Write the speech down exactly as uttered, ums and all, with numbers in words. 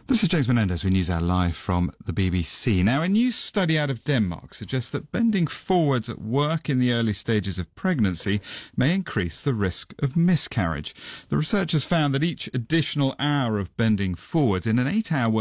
This is James Menendez with News Hour Live from the B B C. Now, a new study out of Denmark suggests that bending forwards at work in the early stages of pregnancy may increase the risk of miscarriage. The researchers found that each additional hour of bending forwards in an eight-hour